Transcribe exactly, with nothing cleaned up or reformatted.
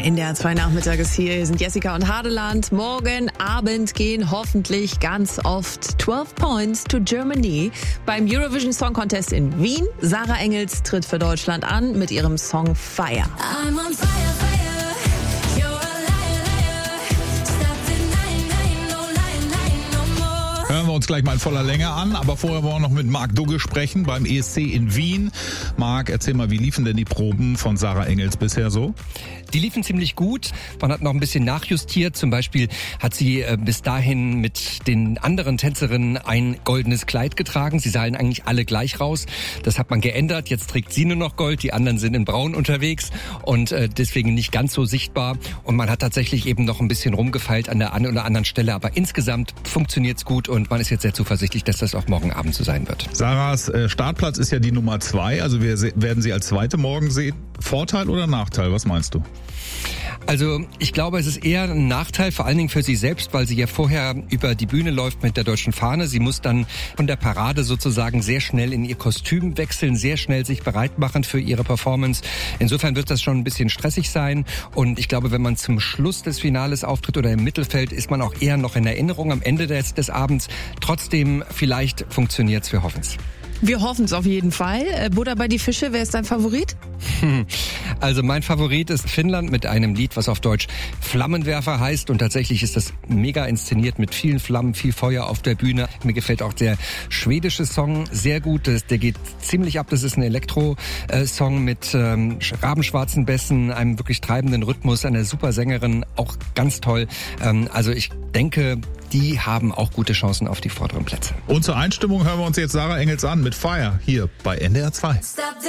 Der N D R zwei Nachmittag ist hier. Hier sind Jessica und Hadeland. Morgen Abend gehen hoffentlich ganz oft zwölf Points to Germany beim Eurovision Song Contest in Wien. Sarah Engels tritt für Deutschland an mit ihrem Song Fire. I'm on fire, fire. You're a liar, liar. Stop denying, lying, no lying, lying no more. Hören wir uns gleich mal in voller Länge an, aber vorher wollen wir noch mit Marc Dugge sprechen beim E S C in Wien. Marc, erzähl mal, wie liefen denn die Proben von Sarah Engels bisher so? Die liefen ziemlich gut. Man hat noch ein bisschen nachjustiert. Zum Beispiel hat sie äh, bis dahin mit den anderen Tänzerinnen ein goldenes Kleid getragen. Sie sahen eigentlich alle gleich raus. Das hat man geändert. Jetzt trägt sie nur noch Gold. Die anderen sind in Braun unterwegs und äh, deswegen nicht ganz so sichtbar. Und man hat tatsächlich eben noch ein bisschen rumgefeilt an der einen oder anderen Stelle. Aber insgesamt funktioniert's gut und man ist jetzt sehr zuversichtlich, dass das auch morgen Abend so sein wird. Sarahs äh, Startplatz ist ja die Nummer zwei. Also wir se- werden sie als Zweite morgen sehen. Vorteil oder Nachteil? Was meinst du? Also ich glaube, es ist eher ein Nachteil, vor allen Dingen für sie selbst, weil sie ja vorher über die Bühne läuft mit der deutschen Fahne. Sie muss dann von der Parade sozusagen sehr schnell in ihr Kostüm wechseln, sehr schnell sich bereit machen für ihre Performance. Insofern wird das schon ein bisschen stressig sein. Und ich glaube, wenn man zum Schluss des Finales auftritt oder im Mittelfeld, ist man auch eher noch in Erinnerung am Ende des, des Abends. Trotzdem, vielleicht funktioniert's, wir hoffen's. Wir hoffen es auf jeden Fall. Äh, Butter bei die Fische, wer ist dein Favorit? Also mein Favorit ist Finnland mit einem Lied, was auf Deutsch Flammenwerfer heißt. Und tatsächlich ist das mega inszeniert mit vielen Flammen, viel Feuer auf der Bühne. Mir gefällt auch der schwedische Song sehr gut. Der geht ziemlich ab. Das ist ein Elektro-Song mit ähm, rabenschwarzen Bässen, einem wirklich treibenden Rhythmus, einer super Sängerin, auch ganz toll. Ähm, also ich denke, die haben auch gute Chancen auf die vorderen Plätze. Und zur Einstimmung hören wir uns jetzt Sarah Engels an mit Fire hier bei N D R zwei. Stop